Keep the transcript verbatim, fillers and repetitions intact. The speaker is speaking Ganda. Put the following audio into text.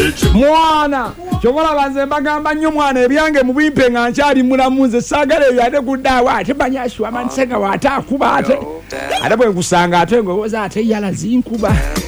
mwana chokola banze bagamba nnyo mwana ebyange mubimpe nga nkyali mulamuze sagala eyo ate kuddawa ate banyashwa amansenga wate akuba ate ate bwe nkusanga ate ngoza ate yala zinkuba